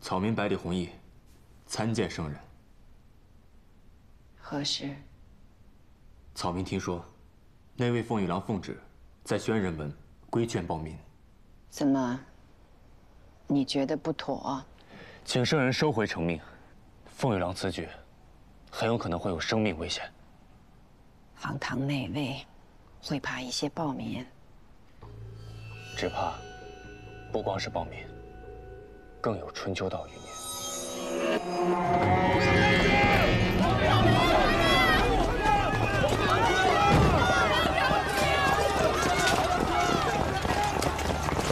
草民百里弘毅参见圣人。 何事？ 草民听说，那位凤玉郎奉旨在宣人文规劝暴民。 怎么？你觉得不妥？ 请圣人收回成命。凤玉郎此举，很有可能会有生命危险。 方堂内卫会怕一些暴民， 只怕不光是暴民，更有春秋道余孽。